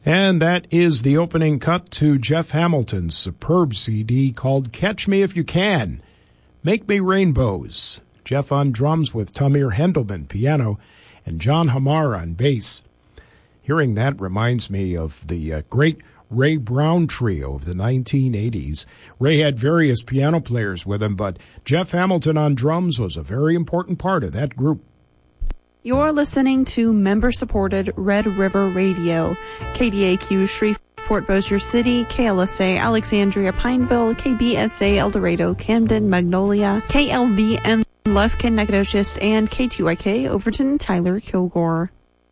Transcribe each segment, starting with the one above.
And that is the opening cut to Jeff Hamilton's superb CD called Catch Me If You Can, Make Me Rainbows. Jeff on drums with Tamir Hendelman, piano, and John Hamar on bass. Hearing that reminds me of the great Ray Brown trio of the 1980s. Ray had various piano players with him, but Jeff Hamilton on drums was a very important part of that group. You're listening to member-supported Red River Radio, KDAQ Shreveport Bossier City, KLSA Alexandria Pineville, KBSA El Dorado Camden Magnolia, KLVN Lufkin Nacogdoches, and K2IK Overton Tyler Kilgore.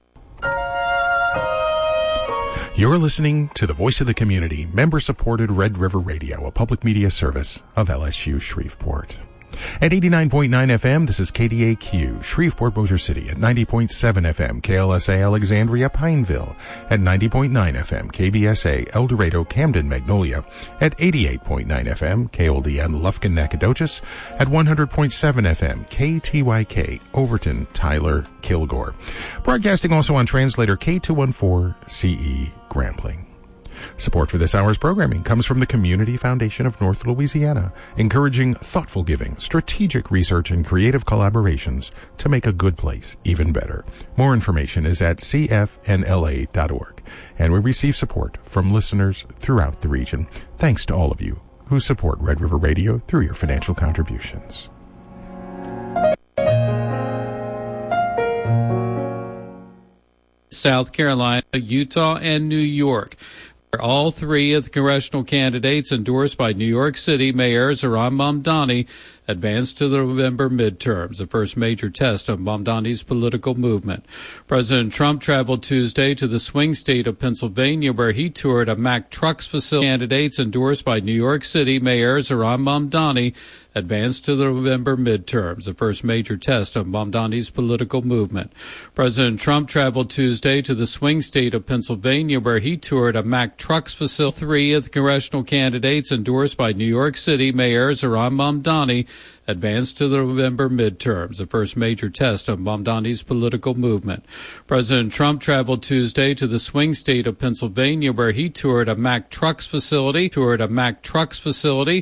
You're listening to the Voice of the Community, member-supported Red River Radio, a public media service of LSU Shreveport. At 89.9 FM, this is KDAQ, Shreveport Bossier City. At 90.7 FM, KLSA Alexandria Pineville. At 90.9 FM, KBSA El Dorado Camden Magnolia. At 88.9 FM, KLDN Lufkin Nacogdoches. At 100.7 FM, KTYK Overton Tyler Kilgore. Broadcasting also on translator K214CE Grambling. Support for this hour's programming comes from the Community Foundation of North Louisiana, encouraging thoughtful giving, strategic research, and creative collaborations to make a good place even better. More information is at cfnla.org, and we receive support from listeners throughout the region. Thanks to all of you who support Red River Radio through your financial contributions. South Carolina, Utah, and New York. All three of the congressional candidates endorsed by New York City Mayor Zohran Mamdani advanced to the November midterms, the first major test of Mamdani's political movement. President Trump traveled Tuesday to the swing state of Pennsylvania, where he toured a Mack Trucks facility. Candidates endorsed by New York City Mayor Zohran Mamdani advanced to the November midterms, the first major test of Mamdani's political movement. President Trump traveled Tuesday to the swing state of Pennsylvania, where he toured a Mack Trucks facility. Three of the congressional candidates endorsed by New York City Mayor Zohran Mamdani advanced to the November midterms, the first major test of Mamdani's political movement. President Trump traveled Tuesday to the swing state of Pennsylvania, where he toured a Mack Trucks facility.